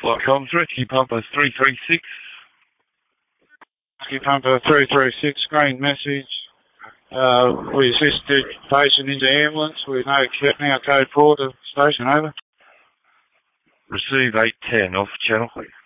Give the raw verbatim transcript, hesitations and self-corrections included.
Flight comms, Rescue Pumper three three six. Rescue Pumper three three six, green message. Uh, we assisted patient into ambulance. We know now code four to station, over. Receive eight ten off channel.